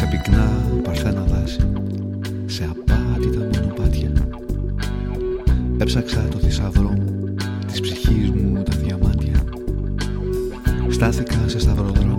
σε πυκνά παρθένα δάση, σε απάτητα μονοπάτια. Έψαξα το θησαυρό μου, της ψυχής μου τα διαμάντια. Στάθηκα σε σταυροδρόμι